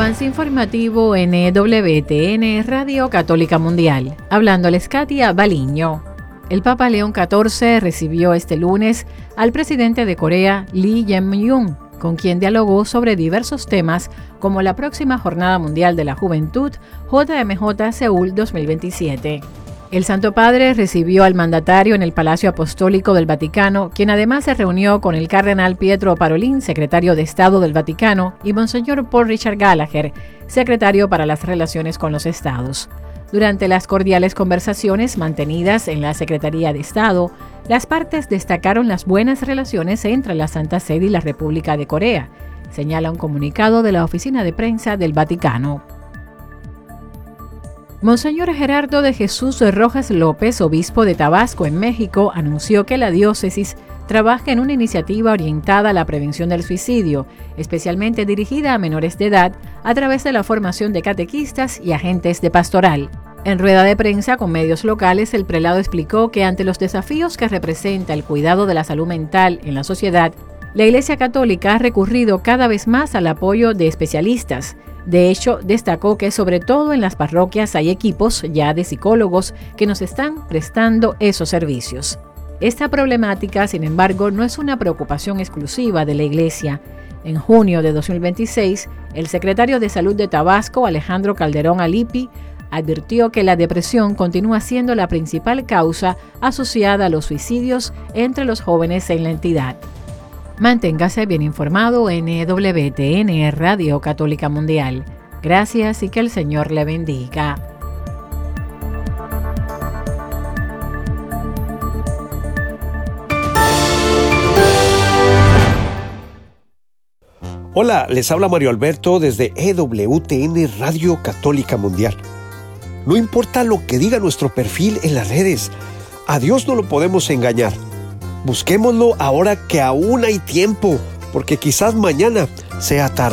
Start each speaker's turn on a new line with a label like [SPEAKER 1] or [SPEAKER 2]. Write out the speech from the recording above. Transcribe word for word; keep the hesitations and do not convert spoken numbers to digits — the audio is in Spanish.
[SPEAKER 1] Avance informativo en E W T N Radio Católica Mundial. Hablándoles Katia Baliño. El Papa León catorce recibió este lunes al presidente de Corea, Lee Jae-myung, con quien dialogó sobre diversos temas como la próxima Jornada Mundial de la Juventud, J M J Seúl dos mil veintisiete. El Santo Padre recibió al mandatario en el Palacio Apostólico del Vaticano, quien además se reunió con el cardenal Pietro Parolin, secretario de Estado del Vaticano, y Monseñor Paul Richard Gallagher, secretario para las Relaciones con los Estados. Durante las cordiales conversaciones mantenidas en la Secretaría de Estado, las partes destacaron las buenas relaciones entre la Santa Sede y la República de Corea, señala un comunicado de la Oficina de Prensa del Vaticano. Monseñor Gerardo de Jesús Rojas López, obispo de Tabasco en México, anunció que la diócesis trabaja en una iniciativa orientada a la prevención del suicidio, especialmente dirigida a menores de edad, a través de la formación de catequistas y agentes de pastoral. En rueda de prensa con medios locales, el prelado explicó que ante los desafíos que representa el cuidado de la salud mental en la sociedad, la Iglesia Católica ha recurrido cada vez más al apoyo de especialistas. De hecho, destacó que sobre todo en las parroquias hay equipos ya de psicólogos que nos están prestando esos servicios. Esta problemática, sin embargo, no es una preocupación exclusiva de la Iglesia. En junio de dos mil veintiséis, el secretario de Salud de Tabasco, Alejandro Calderón Alipi, advirtió que la depresión continúa siendo la principal causa asociada a los suicidios entre los jóvenes en la entidad. Manténgase bien informado en E W T N Radio Católica Mundial. Gracias y que el Señor le bendiga.
[SPEAKER 2] Hola, les habla Mario Alberto desde E W T N Radio Católica Mundial. No importa lo que diga nuestro perfil en las redes, a Dios no lo podemos engañar. Busquémoslo ahora que aún hay tiempo, porque quizás mañana sea tarde.